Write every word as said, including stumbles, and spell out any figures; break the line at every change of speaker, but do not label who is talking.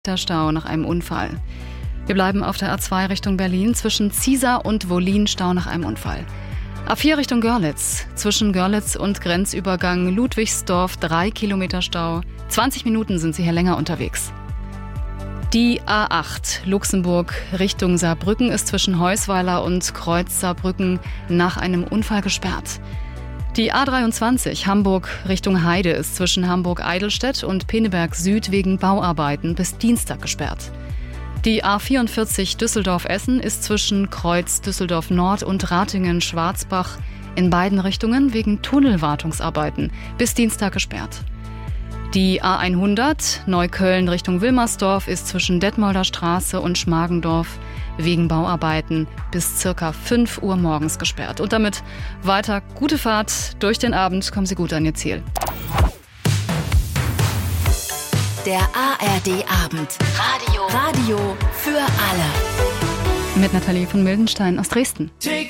Der Stau nach einem Unfall. Wir bleiben auf der A zwei Richtung Berlin. Zwischen Ziesar und Wollin Stau nach einem Unfall. A vier Richtung Görlitz. Zwischen Görlitz und Grenzübergang Ludwigsdorf drei Kilometer Stau. zwanzig Minuten sind Sie hier länger unterwegs. Die A acht Luxemburg Richtung Saarbrücken ist zwischen Heusweiler und Kreuz Saarbrücken nach einem Unfall gesperrt. Die A dreiundzwanzig Hamburg Richtung Heide ist zwischen Hamburg-Eidelstedt und Pinneberg Süd wegen Bauarbeiten bis Dienstag gesperrt. Die A vierundvierzig Düsseldorf-Essen ist zwischen Kreuz Düsseldorf Nord und Ratingen-Schwarzbach in beiden Richtungen wegen Tunnelwartungsarbeiten bis Dienstag gesperrt. Die A hundert Neukölln Richtung Wilmersdorf ist zwischen Detmolder Straße und Schmargendorf wegen Bauarbeiten bis circa fünf Uhr morgens gesperrt. Und damit weiter gute Fahrt durch den Abend. Kommen Sie gut an Ihr Ziel.
Der A R D-Abend. Radio. Radio für alle.
Mit Nathalie von Mildenstein aus Dresden.
Take